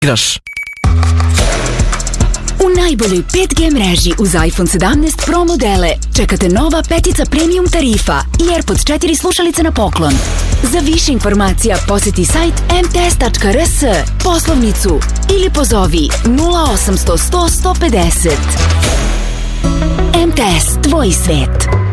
igraš. U najboljoj 5G mreži uz iPhone 17 Pro modele čekate nova petica premium tarifa i AirPods 4 slušalice na poklon. Za više informacija poseti sajt mts.rs, poslovnicu ili pozovi 0800 100 150. MTS, tvoj svet.